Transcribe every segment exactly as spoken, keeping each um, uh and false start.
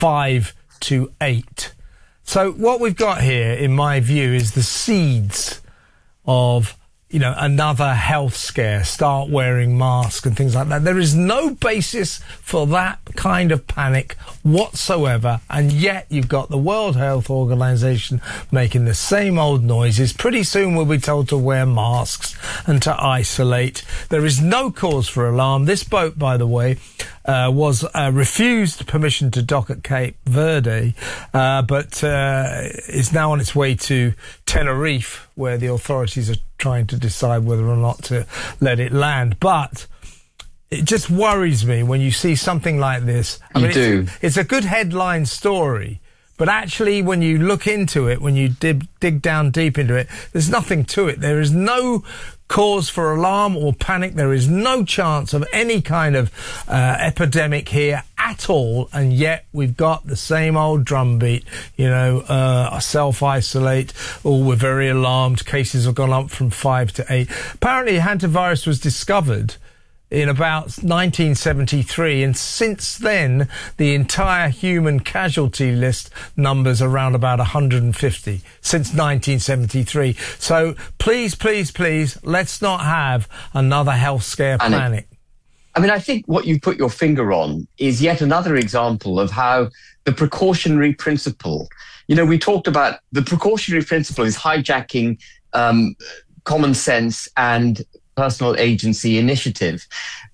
five to eight. So what we've got here, in my view, is the seeds of, you know, another health scare. Start wearing masks and things like that. There is no basis for that kind of panic whatsoever, and yet you've got the World Health Organization making the same old noises. Pretty soon we'll be told to wear masks and to isolate. There is no cause for alarm. This boat, by the way, uh, was uh, refused permission to dock at Cape Verde, uh, but uh, is now on its way to Tenerife, where the authorities are trying to decide whether or not to let it land. But it just worries me when you see something like this. I you mean, do. It's, it's a good headline story, but actually when you look into it, when you dig, dig down deep into it, there's nothing to it. There is no cause for alarm or panic. There is no chance of any kind of uh, epidemic here at all, and yet we've got the same old drumbeat, you know, uh, self-isolate, oh, we're very alarmed, cases have gone up from five to eight. Apparently hantavirus was discovered in about nineteen seventy-three, and since then the entire human casualty list numbers around about one hundred fifty since nineteen seventy-three. So please, please, please, let's not have another health scare Panic. panic. I mean, I think what you put your finger on is yet another example of how the precautionary principle, you know, we talked about the precautionary principle is hijacking um, common sense and personal agency initiative.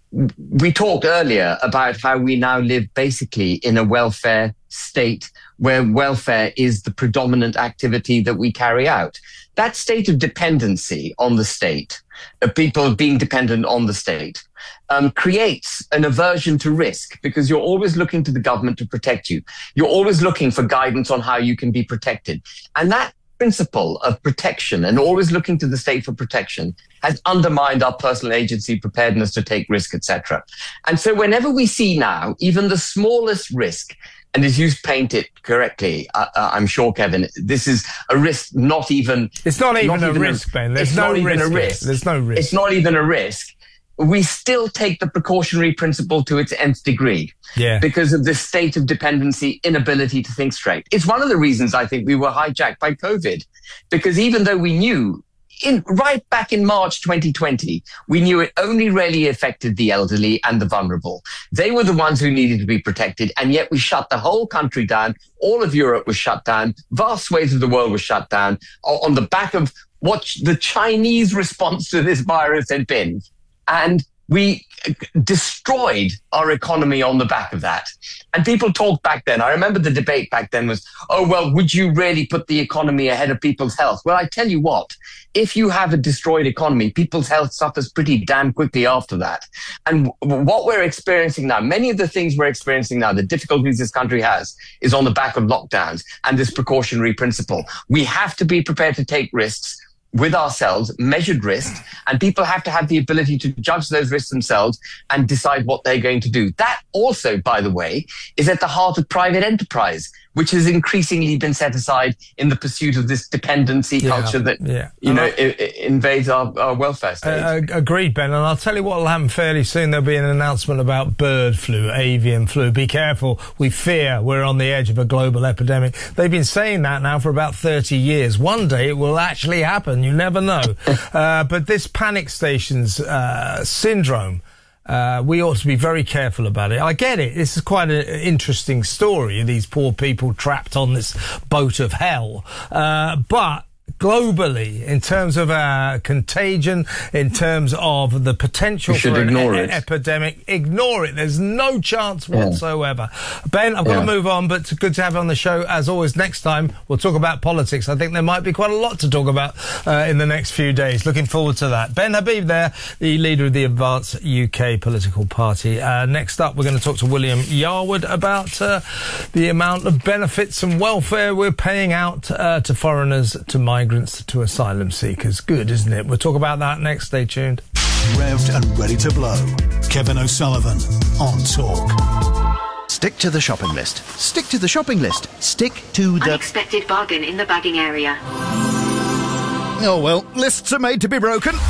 We talked earlier about how we now live basically in a welfare state where welfare is the predominant activity that we carry out. That state of dependency on the state, of people being dependent on the state, um, creates an aversion to risk, because you're always looking to the government to protect you. You're always looking for guidance on how you can be protected. And that principle of protection and always looking to the state for protection has undermined our personal agency, preparedness to take risk, et cetera. And so whenever we see now even the smallest risk, and as you paint it correctly, uh, uh, I'm sure, Kevin, this is a risk not even... It's not even not a even risk, a, Ben. There's it's no not even risk. a risk. There's no risk. It's not even a risk. We still take the precautionary principle to its nth degree, yeah, because of this state of dependency, inability to think straight. It's one of the reasons I think we were hijacked by COVID, because even though we knew in right back in March twenty twenty, we knew it only really affected the elderly and the vulnerable. They were the ones who needed to be protected, and yet we shut the whole country down. All of Europe was shut down. Vast swathes of the world was shut down on the back of what the Chinese response to this virus had been. And we destroyed our economy on the back of that. And people talked back then. I remember the debate back then was, oh, well, would you really put the economy ahead of people's health? Well, I tell you what, if you have a destroyed economy, people's health suffers pretty damn quickly after that. And what we're experiencing now, many of the things we're experiencing now, the difficulties this country has, is on the back of lockdowns and this precautionary principle. We have to be prepared to take risks with ourselves, measured risks, and people have to have the ability to judge those risks themselves and decide what they're going to do. That also, by the way, is at the heart of private enterprise, which has increasingly been set aside in the pursuit of this dependency yeah, culture that, yeah. you know, I, it, it invades our, our welfare state. Uh, agreed, Ben. And I'll tell you what will happen fairly soon. There'll be an announcement about bird flu, avian flu. Be careful. We fear we're on the edge of a global epidemic. They've been saying that now for about thirty years. One day it will actually happen. You never know. uh, but this panic stations uh, syndrome, Uh, we ought to be very careful about it. I get it. This is quite an interesting story. These poor people trapped on this boat of hell. Uh, but globally, in terms of uh, contagion, in terms of the potential we should for an ignore e- it. epidemic, ignore it. There's no chance whatsoever. Yeah. Ben, I've got yeah. to move on, but it's good to have you on the show. As always, next time we'll talk about politics. I think there might be quite a lot to talk about uh, in the next few days. Looking forward to that. Ben Habib there, the leader of the Advance U K political party. Uh, next up, we're going to talk to William Yarwood about uh, the amount of benefits and welfare we're paying out uh, to foreigners, to migrants, to asylum seekers. Good, isn't it? We'll talk about that next. Stay tuned. Revved and ready to blow. Kevin O'Sullivan on Talk. Stick to the shopping list. Stick to the shopping list. Stick to the... Unexpected bargain in the bagging area. Oh, well, lists are made to be broken,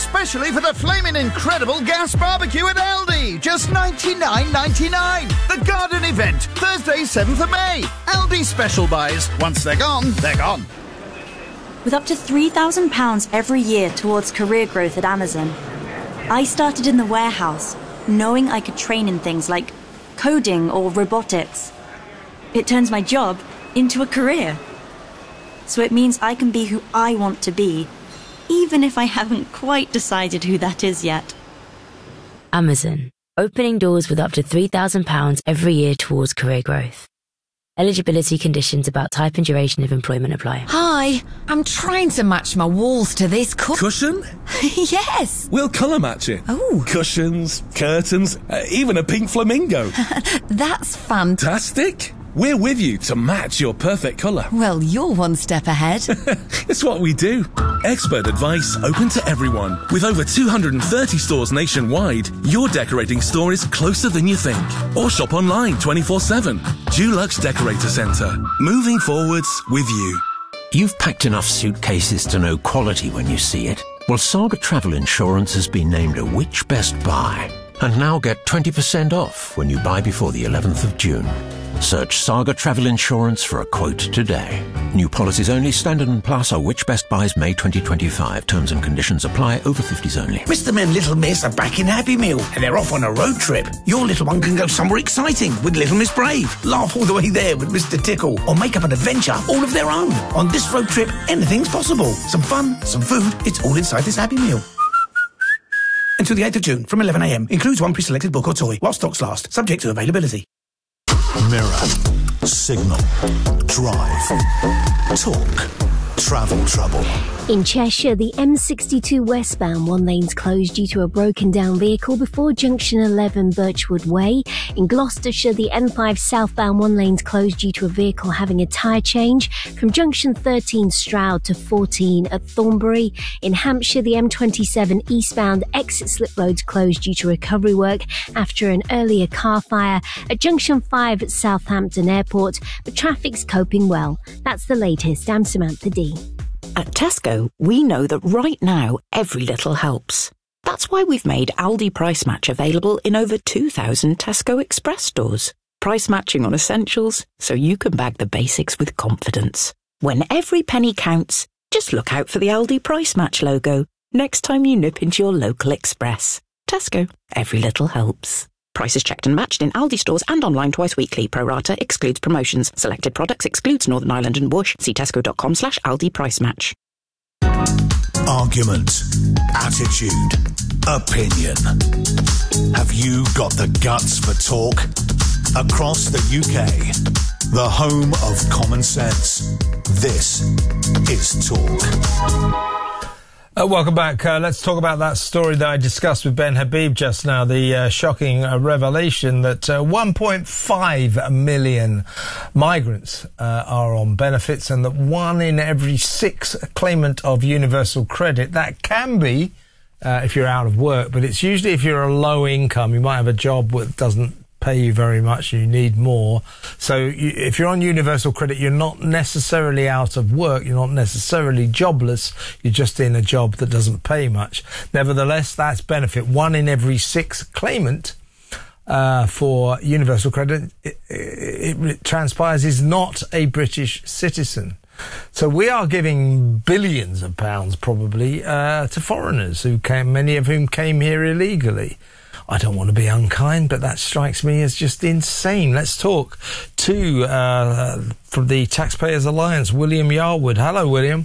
especially for the flaming incredible gas barbecue at Aldi. Just ninety-nine ninety-nine. The garden event, Thursday, seventh of May. Aldi special buys. Once they're gone, they're gone. With up to three thousand pounds every year towards career growth at Amazon, I started in the warehouse, knowing I could train in things like coding or robotics. It turns my job into a career. So it means I can be who I want to be, even if I haven't quite decided who that is yet. Amazon, opening doors with up to three thousand pounds every year towards career growth. Eligibility conditions about type and duration of employment apply. Hi, I'm trying to match my walls to this cu- Cushion? Yes. We'll colour match it. Oh. Cushions, curtains, uh, even a pink flamingo. That's fantastic. We're with you to match your perfect colour. Well, you're one step ahead. It's what we do. Expert advice open to everyone. With over two hundred thirty stores nationwide, your decorating store is closer than you think. Or shop online twenty-four seven. Dulux Decorator Centre. Moving forwards with you. You've packed enough suitcases to know quality when you see it. Well, Saga Travel Insurance has been named a Which Best Buy. And now get twenty percent off when you buy before the eleventh of June. Search Saga Travel Insurance for a quote today. New policies only. Standard and Plus are Which Best Buys May twenty twenty-five. Terms and conditions apply. Over fifties only. Mister and Little Miss are back in Happy Meal and they're off on a road trip. Your little one can go somewhere exciting with Little Miss Brave. Laugh all the way there with Mister Tickle or make up an adventure all of their own. On this road trip, anything's possible. Some fun, some food, it's all inside this Happy Meal. Until the eighth of June from eleven a m. Includes one pre-selected book or toy while stocks last. Subject to availability. Mirror, Signal, Drive, Talk, Travel Trouble. In Cheshire, the M sixty-two westbound one lane's closed due to a broken down vehicle before junction eleven Birchwood Way. In Gloucestershire, the N five southbound one lane's closed due to a vehicle having a tyre change from junction thirteen Stroud to fourteen at Thornbury. In Hampshire, the M twenty-seven eastbound exit slip road's closed due to recovery work after an earlier car fire at junction five at Southampton Airport, but traffic's coping well. That's the latest. I'm Samantha D. At Tesco, we know that right now, every little helps. That's why we've made Aldi Price Match available in over two thousand Tesco Express stores. Price matching on essentials, so you can bag the basics with confidence. When every penny counts, just look out for the Aldi Price Match logo next time you nip into your local Express. Tesco, every little helps. Prices checked and matched in Aldi stores and online twice weekly. Pro rata excludes promotions. Selected products excludes Northern Ireland and Bush. See tesco.com slash Aldi Price Match. Argument, attitude, opinion. Have you got the guts for talk? Across the U K, the home of common sense. This is Talk. Uh, welcome back. Uh, let's talk about that story that I discussed with Ben Habib just now, the uh, shocking uh, revelation that uh, one point five million migrants uh, are on benefits and that one in every six claimant of universal credit, that can be uh, if you're out of work, but it's usually if you're a low income, you might have a job that doesn't pay you very much, you need more. So you, if you're on universal credit, you're not necessarily out of work, you're not necessarily jobless, you're just in a job that doesn't pay much. Nevertheless, that's benefit. One in every six claimant uh, for universal credit, it, it, it transpires, is not a British citizen. So we are giving billions of pounds probably uh, to foreigners who came, many of whom came here illegally. I don't want to be unkind, but that strikes me as just insane. Let's talk to, uh, from the Taxpayers Alliance, William Yarwood. Hello, William.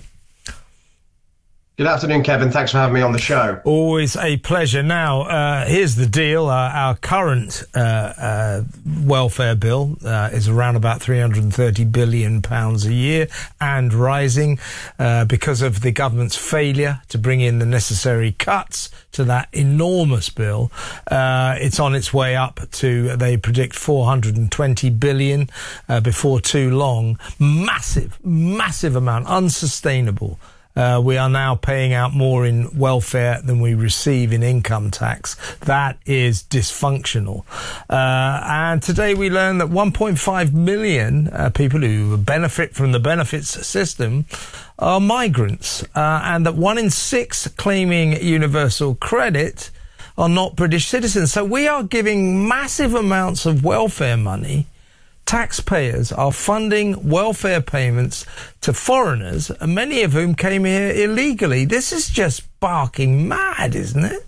Good afternoon, Kevin. Thanks for having me on the show. Always a pleasure. Now, uh, here's the deal. Uh, our current uh, uh, welfare bill uh, is around about three hundred thirty billion pounds a year and rising uh, because of the government's failure to bring in the necessary cuts to that enormous bill. Uh, it's on its way up to, they predict, four hundred twenty billion uh, before too long. Massive, massive amount, unsustainable. Uh, we are now paying out more in welfare than we receive in income tax. That is dysfunctional. Uh, and today we learned that one point five million uh, people who benefit from the benefits system are migrants, uh, and that one in six claiming universal credit are not British citizens. So we are giving massive amounts of welfare money. Taxpayers are funding welfare payments to foreigners, and many of whom came here illegally. This is just barking mad, isn't it?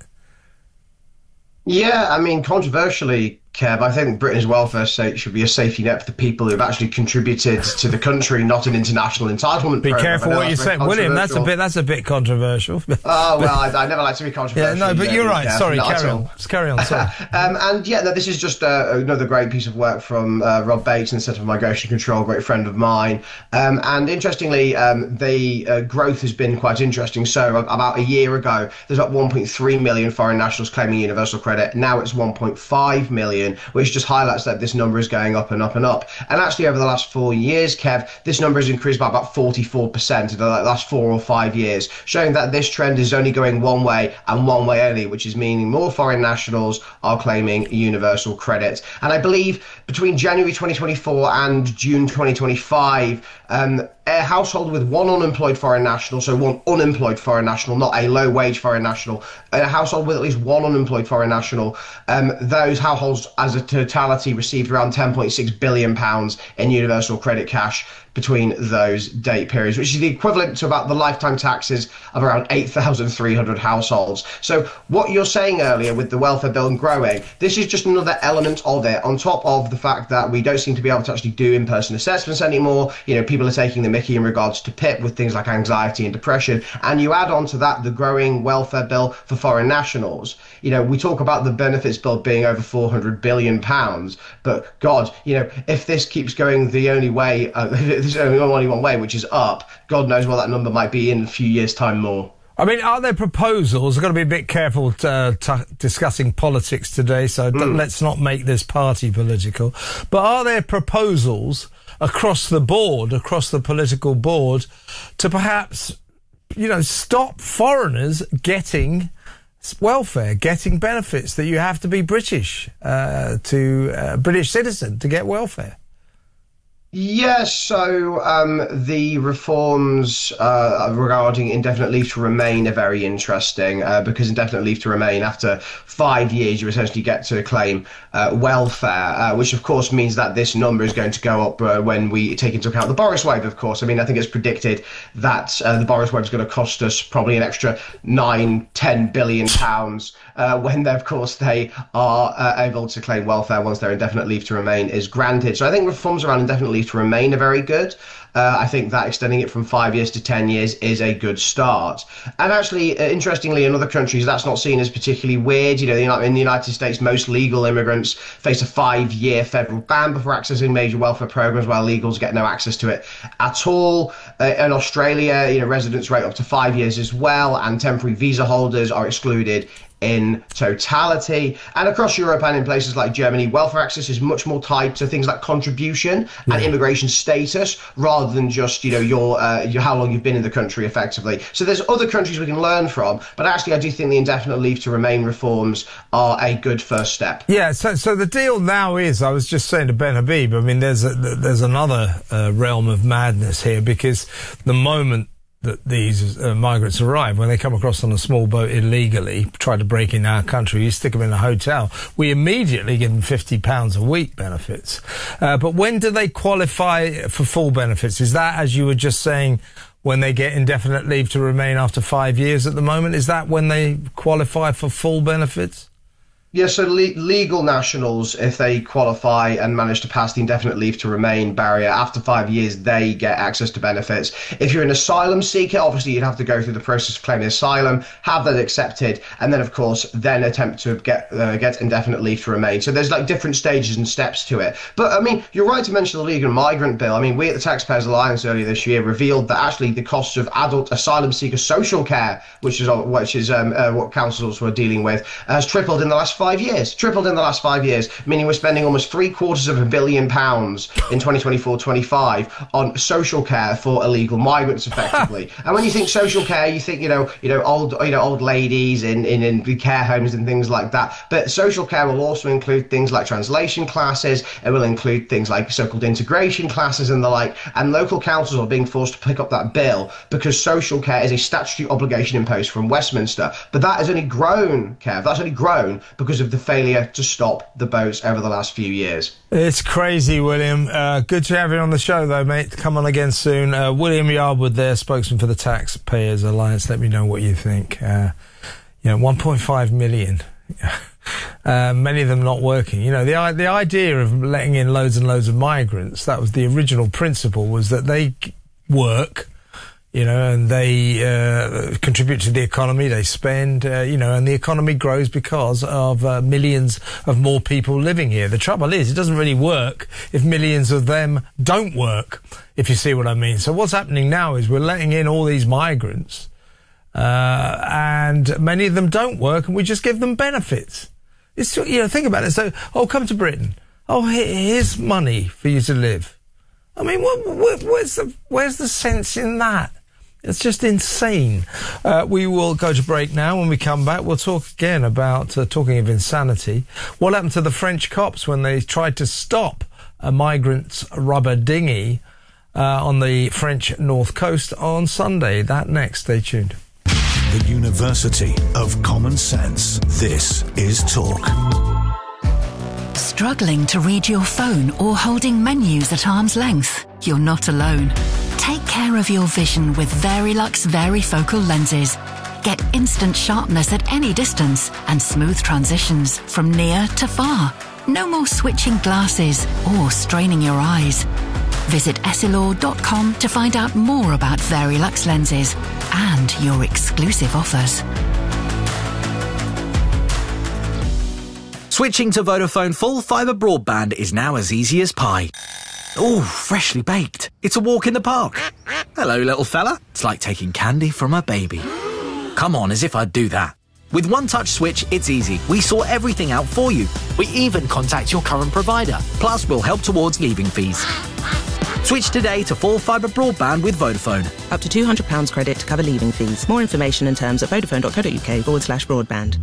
Yeah, I mean, controversially, Kev, I think Britain's welfare state should be a safety net for the people who have actually contributed to the country, not an international entitlement Be program. careful what you say, William. That's a bit. That's a bit controversial. Oh well, I, I never like to be controversial. Yeah, no, but you're right. Kev, Sorry, carry on. Just carry on. Sorry. um, and yeah, no, this is just uh, another great piece of work from uh, Rob Bates in the Centre for Migration Control, a great friend of mine. Um, and interestingly, um, the uh, growth has been quite interesting. So about a year ago, there's about one point three million foreign nationals claiming universal credit. Now it's one point five million, which just highlights that this number is going up and up and up. And actually, over the last four years, Kev, this number has increased by about forty-four percent in the last four or five years, showing that this trend is only going one way and one way only, which is meaning more foreign nationals are claiming universal credit. And I believe between January twenty twenty-four and June twenty twenty-five, um, a household with one unemployed foreign national, so one unemployed foreign national, not a low-wage foreign national, a household with at least one unemployed foreign national, um, those households as a totality received around ten point six billion pounds in universal credit cash between those date periods, which is the equivalent to about the lifetime taxes of around eight thousand three hundred households. So what you're saying earlier with the welfare bill and growing, this is just another element of it, on top of the fact that we don't seem to be able to actually do in-person assessments anymore. You know, people are taking the mickey in regards to P I P with things like anxiety and depression. And you add on to that the growing welfare bill for foreign nationals. You know, we talk about the benefits bill being over four hundred billion pounds, but God, you know, if this keeps going the only way, uh, there's only one way, which is up, God knows what that number might be in a few years' time more. I mean, are there proposals? I've got to be a bit careful to, uh, t- discussing politics today, so mm. let's not make this party political. But are there proposals across the board, across the political board, to perhaps, you know, stop foreigners getting welfare, getting benefits, that you have to be British, uh, to uh, British citizen to get welfare? Yes, so um, the reforms uh, regarding indefinite leave to remain are very interesting uh, because indefinite leave to remain, after five years, you essentially get to claim uh, welfare, uh, which of course means that this number is going to go up uh, when we take into account the Boris wave, of course. I mean, I think it's predicted that uh, the Boris wave is going to cost us probably an extra nine, ten billion pounds uh, when, of course, they are uh, able to claim welfare once their indefinite leave to remain is granted. So I think reforms around indefinite leave to remain are very good. Uh, I think that extending it from five years to ten years is a good start. And actually, uh, interestingly, in other countries, that's not seen as particularly weird. You know, in the United States, most legal immigrants face a five-year federal ban before accessing major welfare programs, while illegals get no access to it at all. Uh, in Australia, you know, residents rate up to five years as well, and temporary visa holders are excluded in totality. And across Europe and in places like Germany, welfare access is much more tied to things like contribution yeah. and immigration status, rather than just, you know, your, uh, your how long you've been in the country effectively. So there's other countries we can learn from, but actually I do think the indefinite leave to remain reforms are a good first step. Yeah, so so the deal now is, I was just saying to Ben Habib, I mean, there's a, there's another uh, realm of madness here, because the moment that these uh, migrants arrive, when they come across on a small boat illegally, try to break in our country, you stick them in a hotel, we immediately give them fifty pounds a week benefits. Uh, but when do they qualify for full benefits? Is that, as you were just saying, when they get indefinite leave to remain after five years at the moment? Is that when they qualify for full benefits? Yeah, so le- legal nationals, if they qualify and manage to pass the indefinite leave to remain barrier, after five years, they get access to benefits. If you're an asylum seeker, obviously you'd have to go through the process of claiming asylum, have that accepted, and then, of course, then attempt to get uh, get indefinite leave to remain. So there's like different stages and steps to it. But, I mean, you're right to mention the legal migrant bill. I mean, we at the Taxpayers Alliance earlier this year revealed that actually the costs of adult asylum seeker social care, which is, which is um, uh, what councils were dealing with, has tripled in the last five five years, tripled in the last five years, meaning we're spending almost three quarters of a billion pounds in twenty twenty-four twenty-five on social care for illegal migrants, effectively. And when you think social care, you think, you know, you know, old, you know, old ladies in, in, in care homes and things like that. But social care will also include things like translation classes. It will include things like so-called integration classes and the like. And local councils are being forced to pick up that bill because social care is a statutory obligation imposed from Westminster. But that has only grown, Kev. That's only grown because of the failure to stop the boats over the last few years. It's crazy, William. Uh, good to have you on the show, though, mate. Come on again soon. Uh, William Yardwood there, spokesman for the Taxpayers Alliance. Let me know what you think. Uh, you know, one point five million. Uh, many of them not working. You know, the the idea of letting in loads and loads of migrants, that was the original principle, was that they work, you know, and they uh, contribute to the economy, they spend, uh, you know, and the economy grows because of uh, millions of more people living here. The trouble is, it doesn't really work if millions of them don't work, if you see what I mean. So what's happening now is we're letting in all these migrants, uh, and many of them don't work, and we just give them benefits. It's, you know, think about it. So, oh, come to Britain. Oh, here's money for you to live. I mean, what, what, where's the where's the sense in that? It's just insane. Uh, we will go to break now. When we come back, we'll talk again about, uh, talking of insanity, what happened to the French cops when they tried to stop a migrant's rubber dinghy uh, on the French north coast on Sunday. That next. Stay tuned. The University of Common Sense. This is Talk. Struggling to read your phone or holding menus at arm's length? You're not alone. Take care of your vision with Verilux Varifocal lenses. Get instant sharpness at any distance and smooth transitions from near to far. No more switching glasses or straining your eyes. Visit essilor dot com to find out more about Verilux lenses and your exclusive offers. Switching to Vodafone full fibre broadband is now as easy as pie. Ooh, freshly baked. It's a walk in the park. Hello, little fella. It's like taking candy from a baby. Come on, as if I'd do that. With One Touch Switch, it's easy. We sort everything out for you. We even contact your current provider. Plus, we'll help towards leaving fees. Switch today to full fibre broadband with Vodafone. Up to two hundred pounds credit to cover leaving fees. More information and terms at vodafone.co.uk forward slash broadband.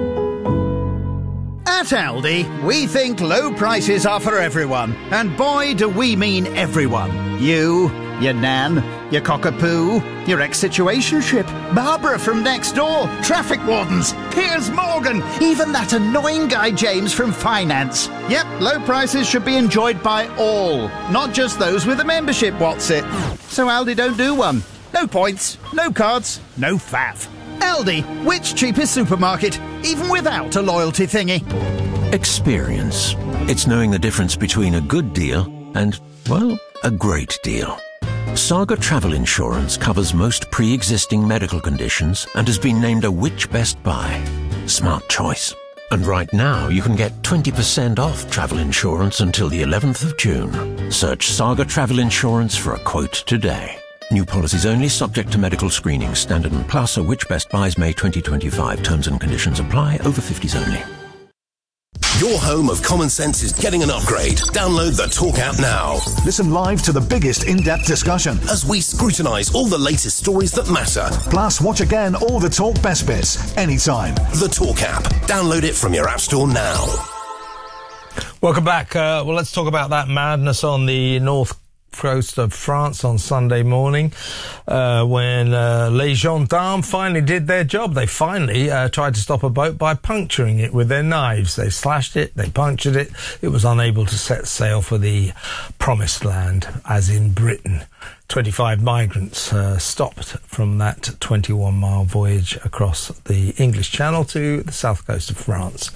At Aldi, we think low prices are for everyone. And boy, do we mean everyone. You, your nan, your cockapoo, your ex-situationship, Barbara from next door, traffic wardens, Piers Morgan, even that annoying guy James from finance. Yep, low prices should be enjoyed by all, not just those with a membership, what's it? So Aldi don't do one. No points, no cards, no faff. Aldi, which cheapest supermarket, even without a loyalty thingy? Experience. It's knowing the difference between a good deal and, well, a great deal. Saga Travel Insurance covers most pre-existing medical conditions and has been named a Which Best Buy. Smart choice. And right now you can get twenty percent off travel insurance until the eleventh of June. Search Saga Travel Insurance for a quote today. New policies only, subject to medical screening. Standard and Plus are Which Best Buys May twenty twenty-five. Terms and conditions apply. Over fifties only. Your home of common sense is getting an upgrade. Download the Talk app now. Listen live to the biggest in-depth discussion as we scrutinise all the latest stories that matter. Plus, watch again all the Talk best bits, anytime. The Talk app. Download it from your app store now. Welcome back. Uh, well, let's talk about that madness on the north coast of France on Sunday morning, uh, when uh, les gendarmes finally did their job. They finally uh, tried to stop a boat by puncturing it with their knives. They slashed it, they punctured it. It was unable to set sail for the promised land, as in Britain. twenty-five migrants uh, stopped from that twenty-one mile voyage across the English Channel to the south coast of France.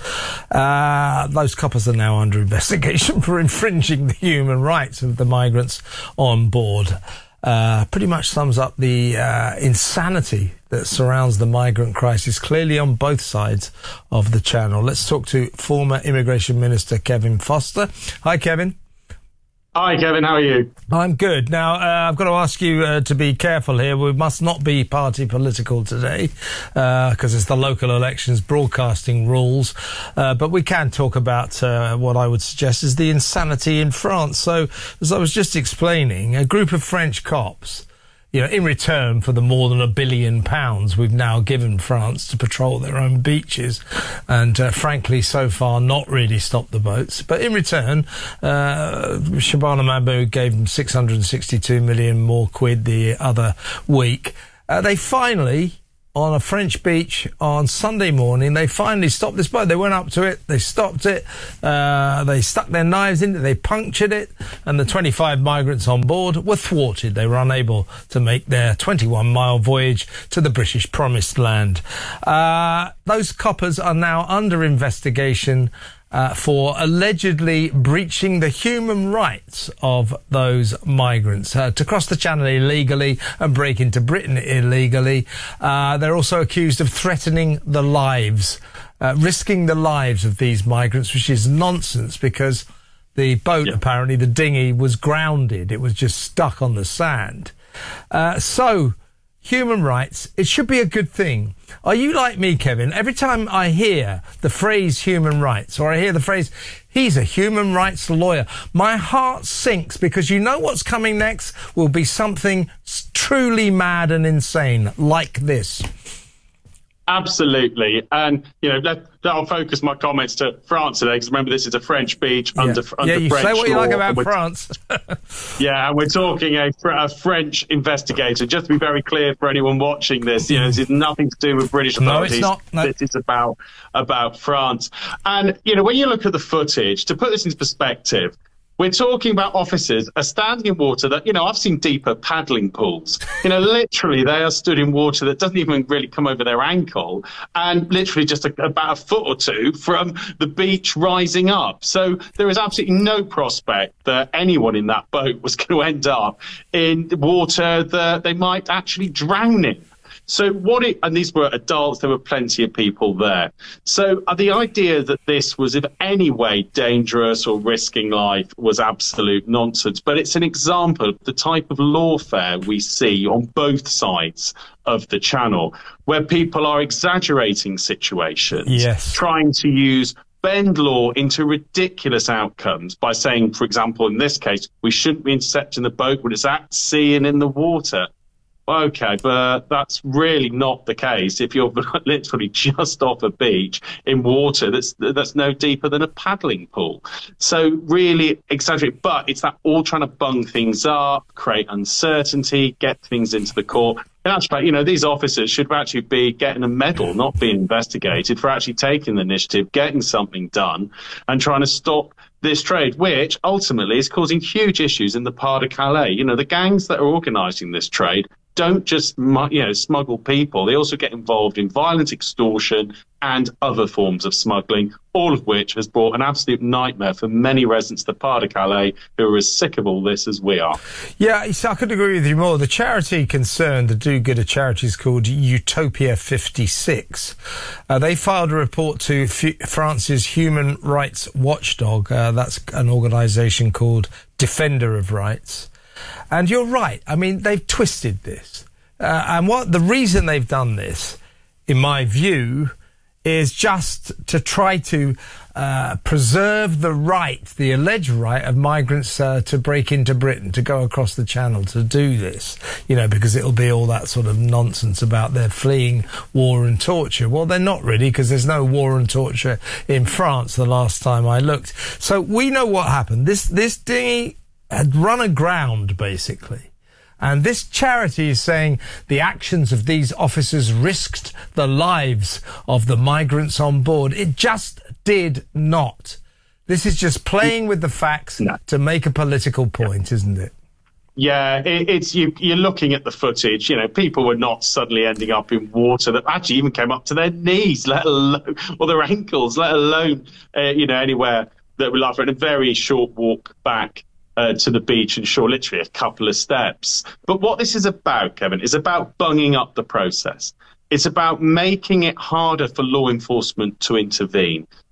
Uh, those couples are now under investigation for infringing the human rights of the migrants on board. Uh, pretty much sums up the uh, insanity that surrounds the migrant crisis, clearly on both sides of the Channel. Let's talk to former Immigration Minister Kevin Foster. Hi, Kevin. Hi, Kevin. How are you? I'm good. Now, uh, I've got to ask you uh, to be careful here. We must not be party political today because uh, it's the local elections broadcasting rules. Uh, but we can talk about uh, what I would suggest is the insanity in France. So, as I was just explaining, a group of French cops, you know, in return for the more than a billion pounds we've now given France to patrol their own beaches and, uh, frankly, so far not really stopped the boats. But in return, uh, Shabana Mahmoud gave them six hundred sixty-two million more quid the other week. Uh, they finally, on a French beach on Sunday morning, they finally stopped this boat. They went up to it, they stopped it, uh, they stuck their knives in it, they punctured it, and the twenty-five migrants on board were thwarted. They were unable to make their twenty-one mile voyage to the British Promised Land. Uh, those coppers are now under investigation Uh, for allegedly breaching the human rights of those migrants uh, to cross the channel illegally and break into Britain illegally. Uh, they're also accused of threatening the lives, uh, risking the lives of these migrants, which is nonsense because the boat, yeah. apparently the dinghy, was grounded. It was just stuck on the sand. Uh, so, human rights, it should be a good thing. Are you like me, Kevin? Every time I hear the phrase human rights, or I hear the phrase, he's a human rights lawyer, my heart sinks because you know what's coming next will be something truly mad and insane like this. Absolutely. And, you know, that, that'll focus my comments to France today, because remember, this is a French beach yeah. under, under yeah, you French say what you law, like about France. Yeah, and we're talking a, a French investigator. Just to be very clear for anyone watching this, you know, this is nothing to do with British authorities. No, it's not. No. This is about, about France. And, you know, when you look at the footage, to put this into perspective, we're talking about officers are standing in water that, you know, I've seen deeper paddling pools. You know, literally they are stood in water that doesn't even really come over their ankle and literally just a, about a foot or two from the beach rising up. So there is absolutely no prospect that anyone in that boat was going to end up in water that they might actually drown in. So what it, and these were adults, there were plenty of people there. So uh, the idea that this was in any way dangerous or risking life was absolute nonsense. But it's an example of the type of lawfare we see on both sides of the channel, where people are exaggerating situations, yes. trying to use bend law into ridiculous outcomes by saying, for example, in this case, we shouldn't be intercepting the boat when it's at sea and in the water. Okay, but that's really not the case if you're literally just off a beach in water that's that's no deeper than a paddling pool. So really exaggerate, but it's that all trying to bung things up, create uncertainty, get things into the court. In actual fact, you know, these officers should actually be getting a medal, not being investigated, for actually taking the initiative, getting something done, and trying to stop this trade, which ultimately is causing huge issues in the Pas de Calais. You know, the gangs that are organising this trade don't just, you know, smuggle people. They also get involved in violent extortion and other forms of smuggling, all of which has brought an absolute nightmare for many residents of the Pas de Calais who are as sick of all this as we are. Yeah, so I could agree with you more. The charity concerned, the do-gooder charity, is called Utopia fifty-six. Uh, they filed a report to F- France's human rights watchdog. Uh, that's an organisation called Defender of Rights. And you're right. I mean, they've twisted this. Uh, and what the reason they've done this, in my view, is just to try to uh, preserve the right, the alleged right of migrants uh, to break into Britain, to go across the channel to do this, you know, because it'll be all that sort of nonsense about their fleeing war and torture. Well, they're not really, because there's no war and torture in France the last time I looked. So we know what happened. This, this dinghy had run aground, basically. And this charity is saying the actions of these officers risked the lives of the migrants on board. It just did not. This is just playing with the facts no. to make a political point, isn't it? Yeah, it, it's you, you're looking at the footage. You know, people were not suddenly ending up in water that actually even came up to their knees, let alone, or their ankles, let alone, uh, you know, anywhere that were like in a very short walk back Uh, to the beach and shore, literally a couple of steps. But what this is about, Kevin, is about bunging up the process. It's about making it harder for law enforcement to intervene.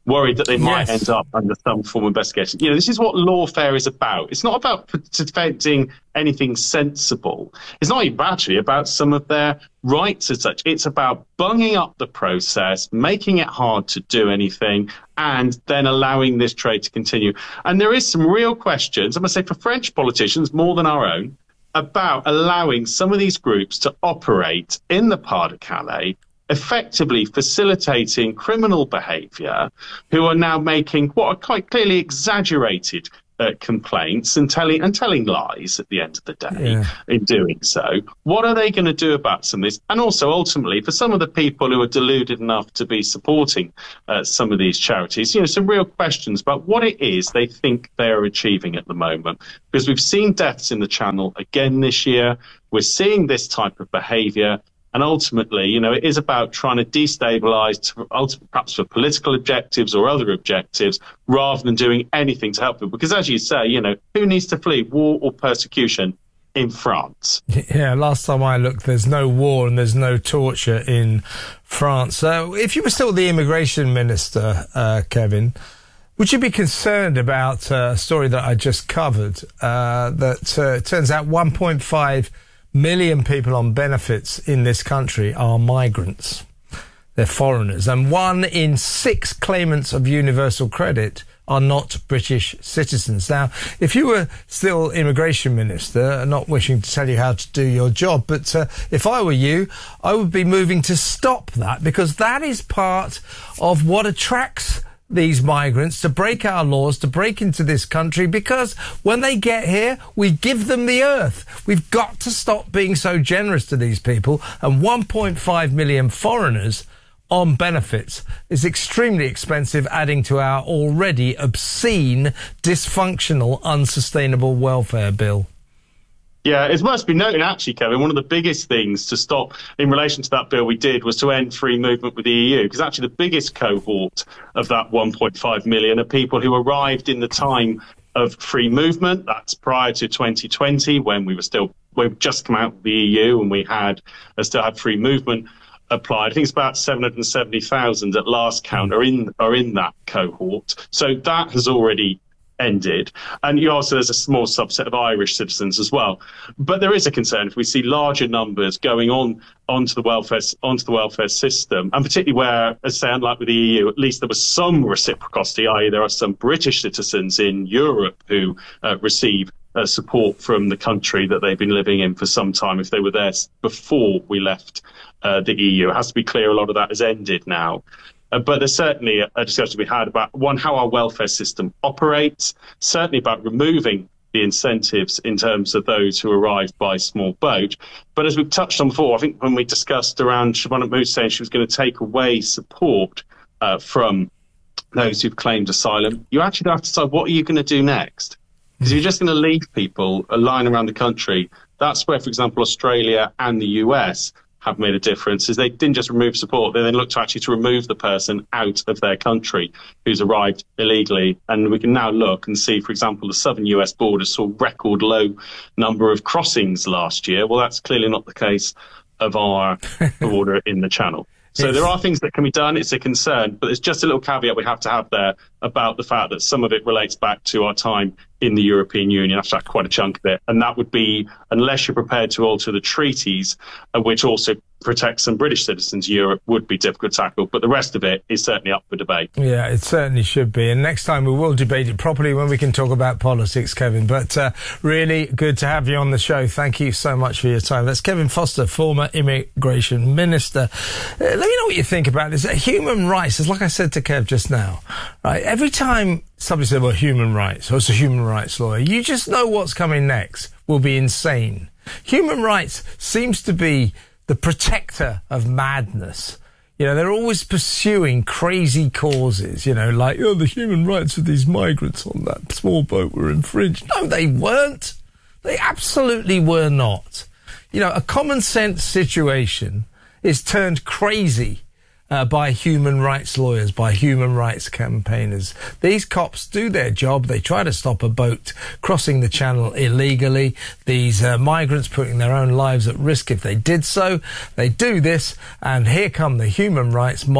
worried that they might Yes. end up under some form of investigation. You know, this is what lawfare is about. It's not about defending anything sensible. It's not even actually about some of their rights as such. It's about bunging up the process, making it hard to do anything, and then allowing this trade to continue. And there is some real questions, I'm going to say for French politicians more than our own, about allowing some of these groups to operate in the Pas-de-Calais, effectively facilitating criminal behaviour, who are now making what are quite clearly exaggerated uh, complaints and telling and telling lies at the end of the day Yeah. in doing so. What are they going to do about some of this? And also, ultimately, for some of the people who are deluded enough to be supporting uh, some of these charities, you know, some real questions about what it is they think they are achieving at the moment. Because we've seen deaths in the Channel again this year. We're seeing this type of behaviour. And ultimately, you know, it is about trying to destabilise, perhaps for political objectives or other objectives, rather than doing anything to help them. Because as you say, you know, who needs to flee war or persecution in France? Yeah, last time I looked, there's no war and there's no torture in France. So if you were still the immigration minister, uh, Kevin, would you be concerned about uh, a story that I just covered, uh, that uh, it turns out one point five million people on benefits in this country are migrants. They're foreigners. And one in six claimants of universal credit are not British citizens. Now, if you were still immigration minister, not wishing to tell you how to do your job, but uh, if I were you, I would be moving to stop that, because that is part of what attracts these migrants to break our laws, to break into this country, because when they get here, we give them the earth. We've got to stop being so generous to these people. And one point five million foreigners on benefits is extremely expensive, adding to our already obscene, dysfunctional, unsustainable welfare bill. Yeah, it's worth be noting, actually, Kevin, one of the biggest things to stop in relation to that bill we did was to end free movement with the E U, because actually the biggest cohort of that one point five million are people who arrived in the time of free movement. That's prior to twenty twenty, when we were still, we've just come out of the E U and we had uh, still had free movement applied. I think it's about seven hundred seventy thousand at last count are in are in that cohort. So that has already ended. And you also, there's a small subset of Irish citizens as well. But there is a concern if we see larger numbers going on onto the welfare onto the welfare system, and particularly where, as I say, unlike with the E U, at least there was some reciprocity, that is there are some British citizens in Europe who uh, receive uh, support from the country that they've been living in for some time if they were there before we left uh, the E U. It has to be clear a lot of that has ended now. Uh, but there's certainly a, a discussion to be had about, one, how our welfare system operates, certainly about removing the incentives in terms of those who arrive by small boat. But as we've touched on before, I think when we discussed around Shabana Moose saying she was going to take away support uh, from those who've claimed asylum, you actually have to decide, what are you going to do next? Because if you're just going to leave people lying around the country, that's where, for example, Australia and the U S have made a difference, is they didn't just remove support, they then looked to actually to remove the person out of their country who's arrived illegally. And we can now look and see, for example, the southern U S border saw record low number of crossings last year. Well, that's clearly not the case of our border in the Channel. So Yes. there are things that can be done. It's a concern, but there's just a little caveat we have to have there about the fact that some of it relates back to our time in the European Union. That's quite a chunk of it. And that would be, unless you're prepared to alter the treaties, uh, which also protects some British citizens in Europe, would be difficult to tackle. But the rest of it is certainly up for debate. Yeah, it certainly should be. And next time we will debate it properly when we can talk about politics, Kevin. But uh, really good to have you on the show. Thank you so much for your time. That's Kevin Foster, former immigration minister. Uh, let me know what you think about this. Uh, human rights, is like I said to Kev just now, right? Every time somebody said, well, human rights, or it's a human rights lawyer, you just know what's coming next will be insane. Human rights seems to be the protector of madness. You know, they're always pursuing crazy causes, you know, like, oh, the human rights of these migrants on that small boat were infringed. No, they weren't. They absolutely were not. You know, a common sense situation is turned crazy Uh, by human rights lawyers, by human rights campaigners. These cops do their job. They try to stop a boat crossing the channel illegally. These uh, migrants putting their own lives at risk if they did so. They do this, and here come the human rights mob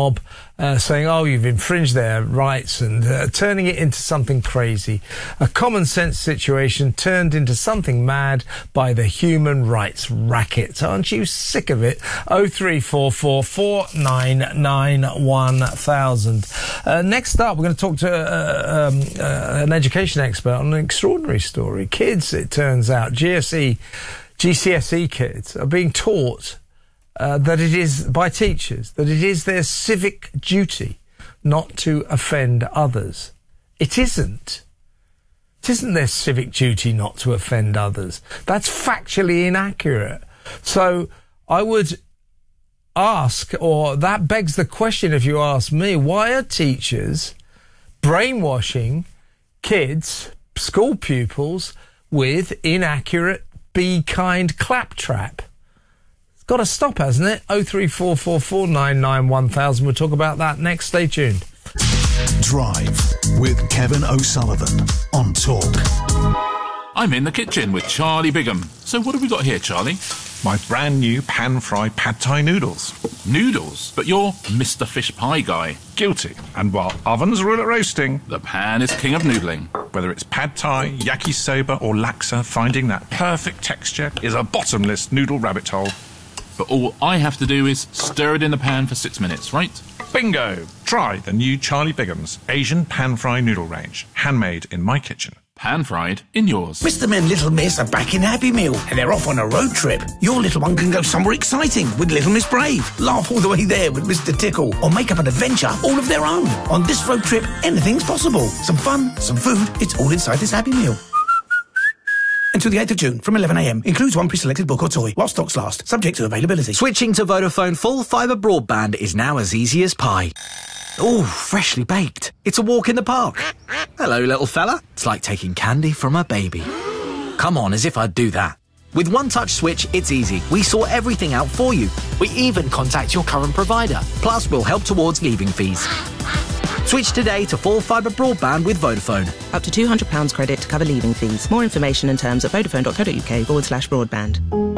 uh, saying, oh, you've infringed their rights, and uh, turning it into something crazy. A common sense situation turned into something mad by the human rights racket. Aren't you sick of it? oh three four four, four nine nine, one thousand. Uh, next up, we're going to talk to uh, um, uh, an education expert on an extraordinary story. Kids, it turns out, G S E, G C S E kids are being taught Uh, that it is, by teachers, that it is their civic duty not to offend others. It isn't. It isn't their civic duty not to offend others. That's factually inaccurate. So I would ask, or that begs the question if you ask me, why are teachers brainwashing kids, school pupils, with inaccurate be kind claptrap? Got to stop, hasn't it? oh three four four, four nine nine, one thousand. We'll talk about that next. Stay tuned. Drive with Kevin O'Sullivan on Talk. I'm in the kitchen with Charlie Bigham. So what have we got here, Charlie? My brand new pan-fried pad thai noodles. Noodles? But you're Mister Fish Pie guy. Guilty. And while ovens rule at roasting, the pan is king of noodling. Whether it's pad thai, yakisoba or laksa, finding that perfect texture is a bottomless noodle rabbit hole. But all I have to do is stir it in the pan for six minutes, right? Bingo! Try the new Charlie Bigham's Asian pan-fried noodle range. Handmade in my kitchen. Pan-fried in yours. Mister and Little Miss are back in Happy Meal and they're off on a road trip. Your little one can go somewhere exciting with Little Miss Brave. Laugh all the way there with Mister Tickle. Or make up an adventure all of their own. On this road trip, anything's possible. Some fun, some food, it's all inside this Happy Meal. Until the eighth of June from eleven a m. Includes one pre-selected book or toy while stocks last. Subject to availability. Switching to Vodafone full fibre broadband is now as easy as pie. Ooh, freshly baked. It's a walk in the park. Hello, little fella. It's like taking candy from a baby. Come on, as if I'd do that. With One Touch Switch, it's easy. We sort everything out for you. We even contact your current provider. Plus, we'll help towards leaving fees. Switch today to full fibre broadband with Vodafone. Up to two hundred pounds credit to cover leaving fees. More information and terms at vodafone.co.uk forward slash broadband.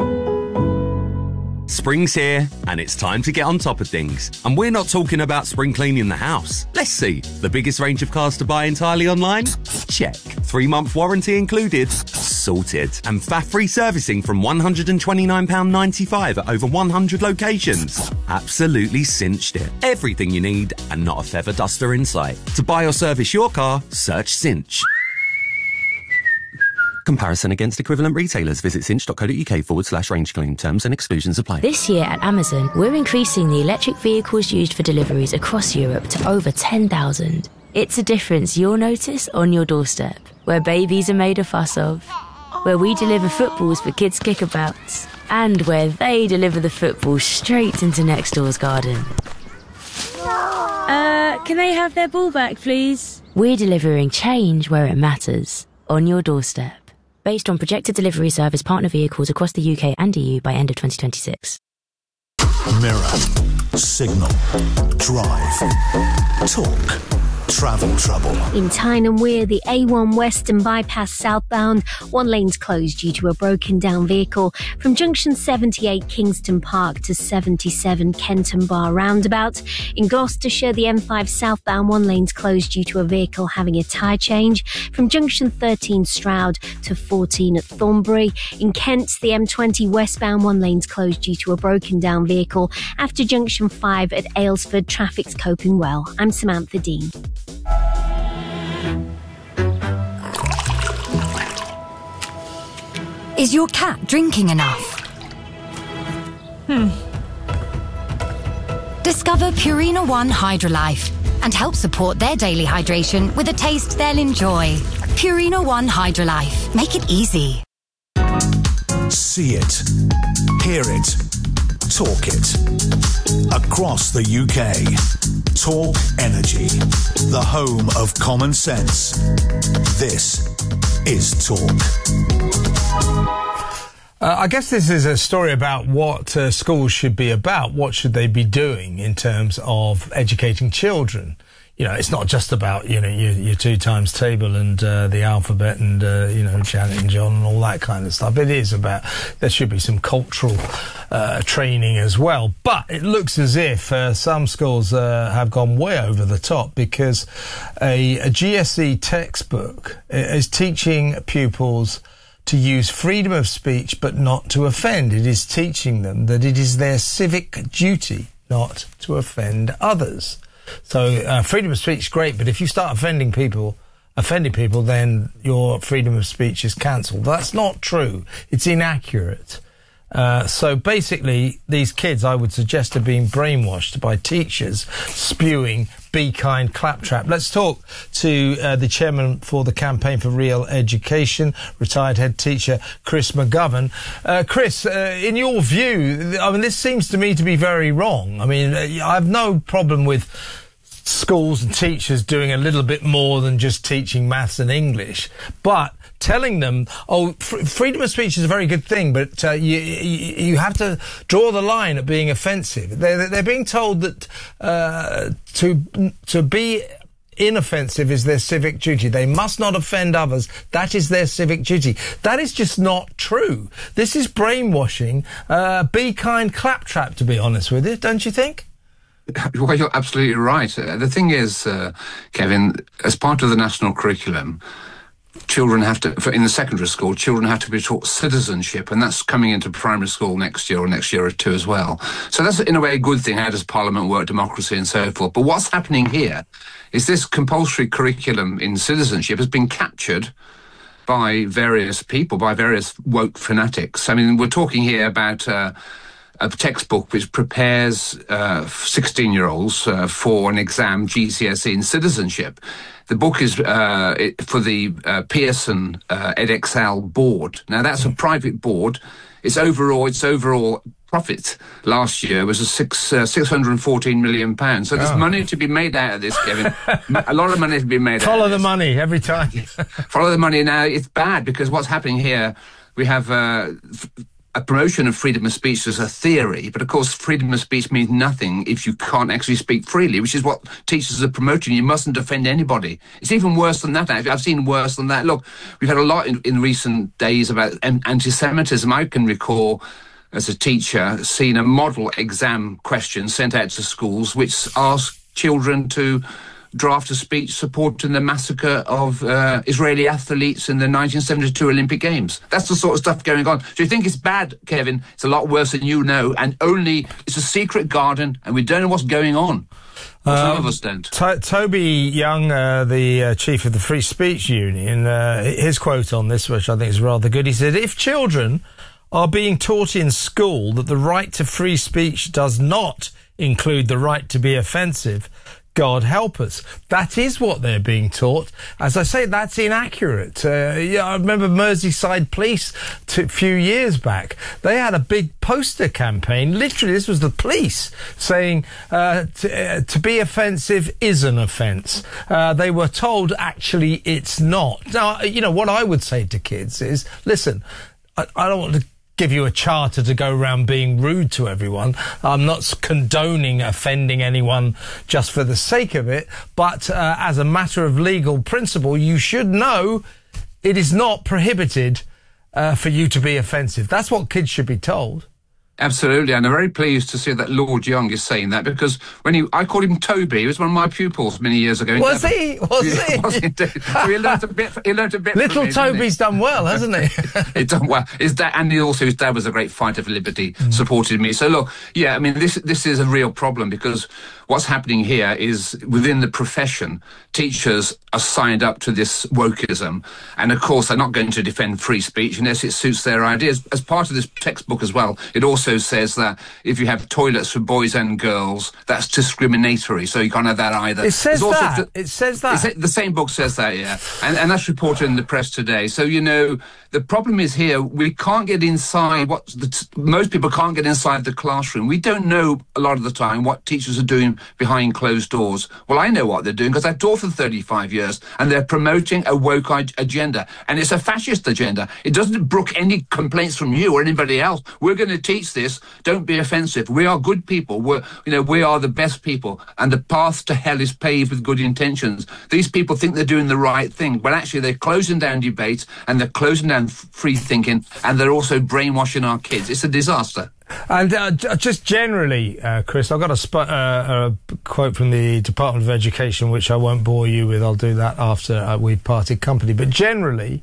Spring's here, and it's time to get on top of things. And we're not talking about spring cleaning the house. Let's see. The biggest range of cars to buy entirely online? Check. Three-month warranty included? Sorted. And F A F-free servicing from one hundred twenty-nine pounds ninety-five at over one hundred locations? Absolutely cinched it. Everything you need and not a feather duster in sight. To buy or service your car, search Cinch. Comparison against equivalent retailers. Visit cinch.co.uk forward slash range claim. Terms and exclusions apply. This year at Amazon, we're increasing the electric vehicles used for deliveries across Europe to over ten thousand. It's a difference you'll notice on your doorstep, where babies are made a fuss of, where we deliver footballs for kids' kickabouts, and where they deliver the football straight into next door's garden. Uh, can they have their ball back, please? We're delivering change where it matters, on your doorstep. Based on projected delivery service partner vehicles across the U K and E U by end of twenty twenty-six. Mirror, Signal, Drive, Talk, Travel Trouble. In Tyne Wear, the A one Western Bypass southbound, one lane's closed due to a broken down vehicle from junction seventy-eight Kingston Park to seventy-seven Kenton Bar roundabout. In Gloucestershire, the M five southbound, one lane's closed due to a vehicle having a tyre change from junction thirteen Stroud to fourteen at Thornbury. In Kent, the M twenty westbound, one lane's closed due to a broken down vehicle after junction five at Aylesford. Traffic's coping well. I'm Samantha Dean. Is your cat drinking enough? Hmm. Discover Purina One Hydrolife and help support their daily hydration with a taste they'll enjoy. Purina One Hydrolife. Make it easy. See it, hear it, talk it. Across the U K, Talk Energy, the home of common sense. This is Talk. Uh, I guess this is a story about what uh, schools should be about. What should they be doing in terms of educating children? you know, it's not just about, you know, your, your two times table and uh, the alphabet and, uh, you know, Janet and John and all that kind of stuff. It is about, there should be some cultural uh, training as well. But it looks as if uh, some schools uh, have gone way over the top, because a, a G C S E textbook is teaching pupils to use freedom of speech but not to offend. It is teaching them that it is their civic duty not to offend others. So uh, freedom of speech is great, but if you start offending people, offending people, then your freedom of speech is cancelled. That's not true. It's inaccurate. Uh, so basically, these kids, I would suggest, are being brainwashed by teachers spewing "Be Kind" claptrap. Let's talk to uh, the chairman for the Campaign for Real Education, retired head teacher Chris McGovern. Uh, Chris, uh, in your view, I mean, this seems to me to be very wrong. I mean, I have no problem with schools and teachers doing a little bit more than just teaching maths and English, but telling them, oh, f- freedom of speech is a very good thing, but uh, you, you you have to draw the line at being offensive. They're, they're being told that uh, to to be inoffensive is their civic duty. They must not offend others. That is their civic duty. That is just not true. This is brainwashing. Uh, be kind claptrap, to be honest with you, don't you think? Well, you're absolutely right. Uh, the thing is, uh, Kevin, as part of the national curriculum, children have to, for, in the secondary school, children have to be taught citizenship, and that's coming into primary school next year or next year or two as well. So that's, in a way, a good thing. How does Parliament work, democracy and so forth? But what's happening here is this compulsory curriculum in citizenship has been captured by various people, by various woke fanatics. I mean, we're talking here about Uh, a textbook which prepares uh, sixteen-year-olds uh, for an exam, G C S E in citizenship. The book is uh, it, for the uh, Pearson uh, Edexcel board. Now, that's a private board. Its overall, its overall profit last year was a six uh, six hundred and fourteen million pounds. So there's Oh. money to be made out of this, Kevin. A lot of money to be made. Follow out of the this. money every time. Follow the money. Now, it's bad because what's happening here, we have uh, f- a promotion of freedom of speech as a theory, but of course freedom of speech means nothing if you can't actually speak freely, which is what teachers are promoting. You mustn't offend anybody. It's even worse than that, actually. I've seen worse than that. Look, we've had a lot in, in recent days about an- anti-Semitism. I can recall, as a teacher, seeing a model exam question sent out to schools which asked children to draft a speech supporting the massacre of uh, Israeli athletes in the nineteen seventy-two Olympic Games. That's the sort of stuff going on. Do you think it's bad, Kevin? It's a lot worse than you know, and only it's a secret garden, and we don't know what's going on. Well, some of us don't. To- Toby Young, uh, the uh, chief of the Free Speech Union, uh, his quote on this, which I think is rather good, he said, if children are being taught in school that the right to free speech does not include the right to be offensive, God help us. That is what they're being taught. As I say, that's inaccurate. Uh, yeah, I remember Merseyside Police t- a few years back. They had a big poster campaign. Literally, this was the police saying uh, t- uh, to be offensive is an offence. Uh, they were told, actually, it's not. Now, you know, what I would say to kids is, listen, I, I don't want to give you a charter to go around being rude to everyone. I'm not condoning offending anyone just for the sake of it, but uh, as a matter of legal principle, you should know it is not prohibited uh, for you to be offensive. That's what kids should be told. Absolutely, and I'm very pleased to see that Lord Young is saying that, because when he, I called him Toby, he was one of my pupils many years ago. Was he? Was he? Was indeed. So he learnt a bit. He learnt a bit. Little from me, Toby's done well, hasn't he? He's done well. His dad, and he also his dad was a great fighter for liberty, mm. supported me. So look, yeah, I mean this this is a real problem, because what's happening here is within the profession, teachers are signed up to this wokeism, and of course they're not going to defend free speech unless it suits their ideas. As part of this textbook as well, it also says that if you have toilets for boys and girls, that's discriminatory, so you can't have that either. It says also that. It says that. It's, the same book says that, yeah, and and that's reported in the press today. So you know the problem is here, we can't get inside what the t- most people can't get inside the classroom. We don't know a lot of the time what teachers are doing time behind closed doors. Well, I know what they're doing because I've taught for thirty-five years, and they're promoting a woke agenda, and it's a fascist agenda. It doesn't brook any complaints from you or anybody else. We're going to teach this. Don't be offensive. We are good people. We're, you know, we are the best people, and the path to hell is paved with good intentions. These people think they're doing the right thing, but actually they're closing down debate, and they're closing down free thinking, and they're also brainwashing our kids. It's a disaster. And uh, just generally, uh, Chris, I've got a, sp- uh, a quote from the Department of Education, which I won't bore you with. I'll do that after uh, we've parted company. But generally,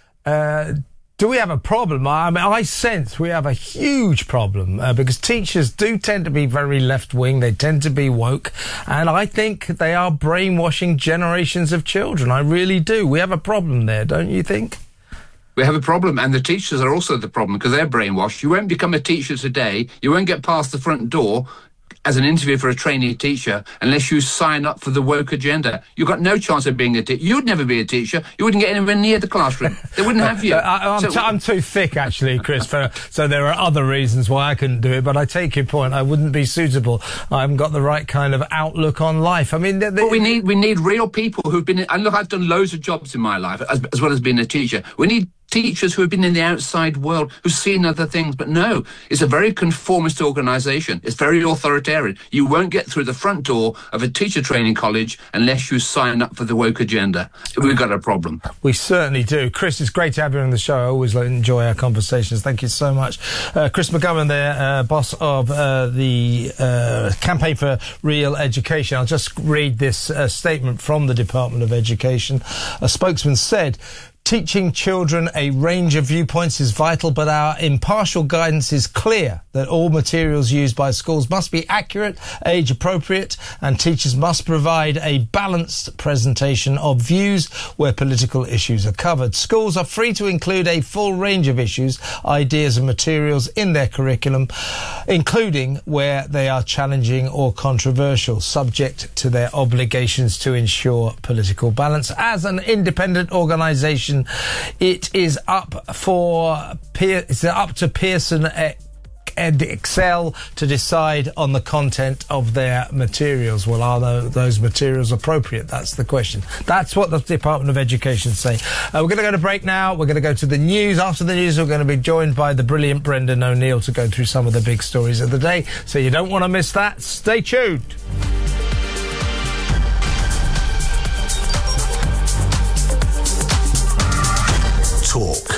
uh, do we have a problem? I mean, I sense we have a huge problem uh, because teachers do tend to be very left-wing. They tend to be woke. And I think they are brainwashing generations of children. I really do. We have a problem there, don't you think? We have a problem, and the teachers are also the problem because they're brainwashed. You won't become a teacher today. You won't get past the front door as an interview for a trainee teacher unless you sign up for the woke agenda. You've got no chance of being a teacher. You'd never be a teacher. You wouldn't get anywhere near the classroom. They wouldn't have you. I, I'm, so, t- I'm too thick, actually, Chris, for, so there are other reasons why I couldn't do it, but I take your point. I wouldn't be suitable. I haven't got the right kind of outlook on life. I mean... They, they, but we need, we need real people who've been... In, and look, I've done loads of jobs in my life, as, as well as being a teacher. We need teachers who have been in the outside world, who've seen other things. But no, it's a very conformist organisation. It's very authoritarian. You won't get through the front door of a teacher training college unless you sign up for the woke agenda. We've got a problem. We certainly do. Chris, it's great to have you on the show. I always enjoy our conversations. Thank you so much. Uh, Chris McGovern there, uh, boss of uh, the uh, Campaign for Real Education. I'll just read this uh, statement from the Department of Education. A spokesman said, teaching children a range of viewpoints is vital, but our impartial guidance is clear that all materials used by schools must be accurate, age-appropriate, and teachers must provide a balanced presentation of views where political issues are covered. Schools are free to include a full range of issues, ideas and materials in their curriculum, including where they are challenging or controversial, subject to their obligations to ensure political balance. As an independent organisation, it is up for it's up to Pearson and Excel to decide on the content of their materials. Well, are those materials appropriate? That's the question. That's what the Department of Education say. Uh, we're going to go to break now. We're going to go to the news. After the news, we're going to be joined by the brilliant Brendan O'Neill to go through some of the big stories of the day. So you don't want to miss that. Stay tuned. Talk.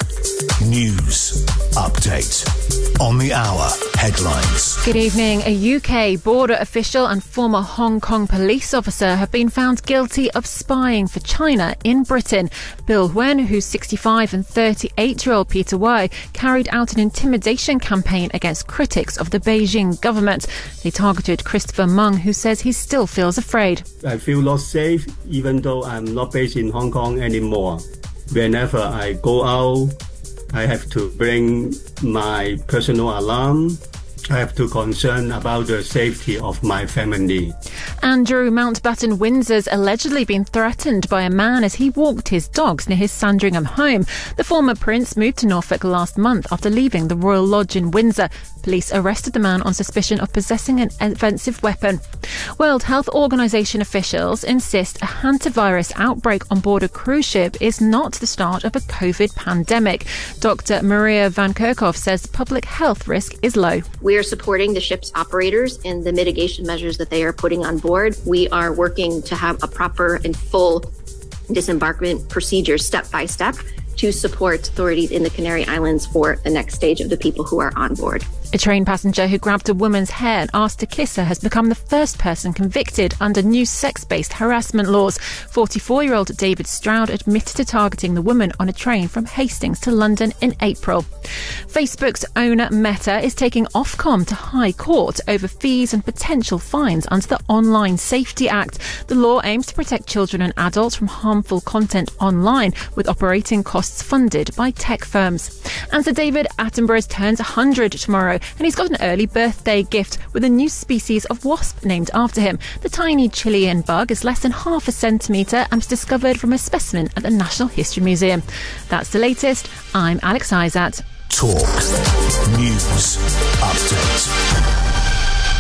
News. Update. On the hour. Headlines. Good evening. A U K border official and former Hong Kong police officer have been found guilty of spying for China in Britain. Bill Wen, who's sixty-five, and thirty-eight-year-old Peter Wei carried out an intimidation campaign against critics of the Beijing government. They targeted Christopher Mung, who says he still feels afraid. I feel not safe, even though I'm not based in Hong Kong anymore. Whenever I go out, I have to bring my personal alarm. I have to concern about the safety of my family. Andrew Mountbatten Windsor's allegedly been threatened by a man as he walked his dogs near his Sandringham home. The former prince moved to Norfolk last month after leaving the Royal Lodge in Windsor. Police arrested the man on suspicion of possessing an offensive weapon. World Health Organization officials insist a hantavirus outbreak on board a cruise ship is not the start of a COVID pandemic. Doctor Maria Van Kerkhove says public health risk is low. We are supporting the ship's operators in the mitigation measures that they are putting on board. We are working to have a proper and full disembarkment procedure step by step to support authorities in the Canary Islands for the next stage of the people who are on board. A train passenger who grabbed a woman's hair and asked to kiss her has become the first person convicted under new sex-based harassment laws. forty-four-year-old David Stroud admitted to targeting the woman on a train from Hastings to London in April. Facebook's owner Meta is taking Ofcom to High Court over fees and potential fines under the Online Safety Act. The law aims to protect children and adults from harmful content online, with operating costs funded by tech firms. And Sir David Attenborough turns one hundred tomorrow, and he's got an early birthday gift with a new species of wasp named after him. The tiny Chilean bug is less than half a centimetre and was discovered from a specimen at the National History Museum. That's the latest. I'm Alex Isat. Talk. News. Update.